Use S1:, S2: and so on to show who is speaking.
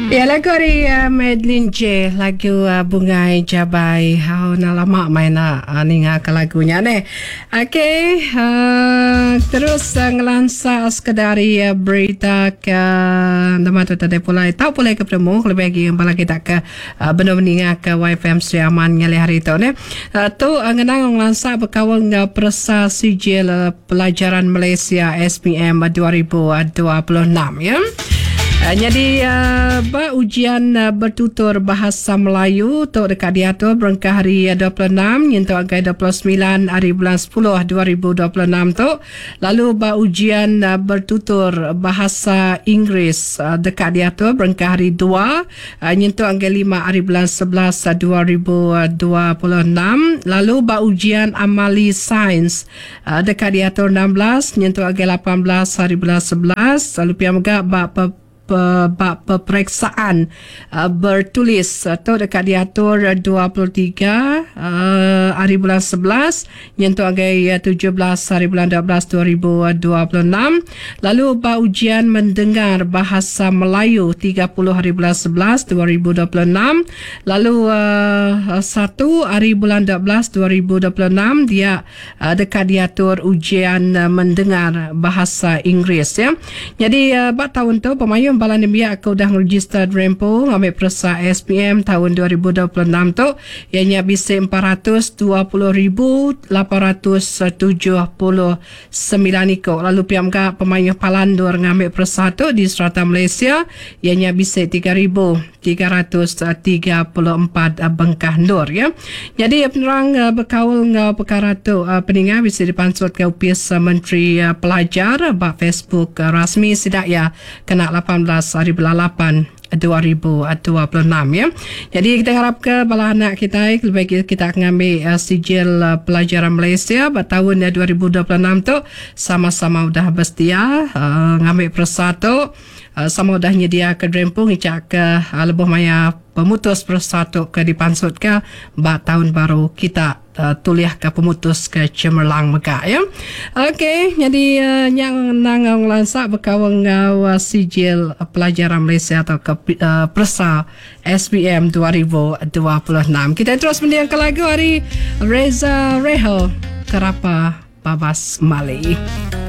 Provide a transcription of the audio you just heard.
S1: Ya, lagu dari Madeline J, lagu Bungai Jabai. Nak lama main ninga ke lagunya ni. Okey, terus ngelansa sekadari berita ke nama tu tadi pulai. Tahu pulai ke pertemu lebih lagi yang bala kita ke benar ninga ke YFM Sri Aman ngali hari tu ni. Tu ngenang ngelansa berkawal persa sijil pelajaran Malaysia SPM 2026 ya. Jadi ujian bertutur bahasa Melayu untuk dekat diatur berangka hari 26 untuk angka 29 hari bulan 10 2026 tu. Lalu ujian bertutur bahasa Inggeris dekat diatur berangka hari 2 untuk angka 5 hari bulan 11 2026. Lalu ujian amali sains dekat diatur 16 untuk angka 18 hari bulan 11. Lalu pihak juga peperiksaan bertulis atau dekat diatur 23 hari bulan 11 untuk angka 17 hari bulan 12 2026. Lalu ujian mendengar bahasa Melayu 30 hari bulan 11 2026. Lalu 1 hari bulan 12 2026 dia dekat diatur ujian mendengar bahasa Inggeris ya. Jadi tahun tu pemayun balan dia aku dah register Rempo ambil persa SPM tahun 2026 tu ianya bisik 420,879 ikut. Lalu pihak pemayun Palandur ngambil persa tu di Strata Malaysia ianya bisik 3,334 bengkah nur ya. Jadi penerang berkawal ngau perkara tu peningat bisa dipansut ke Upis Menteri Pelajar bak Facebook rasmi sidak ya kena 18 hari bulan 8 2026 ya. Jadi kita harap ke bala anak kita lebih baik kita akan ambil sijil pelajaran Malaysia tahun 2026 tu sama-sama udah bersedia ngambil persatu sama udah nyedia ke Drempung icak ke lebih maya pemutus persatu ke dipansut ke tahun baru kita tuliah ke pemutus ke Cemerlang Mekah ya. Okey, jadi yang nangang lansak berkawang sijil pelajaran Malaysia atau ke persa SPM 2026. Kita terus mendengarkan lagu hari Reza Reho Kerapa Babas Mali.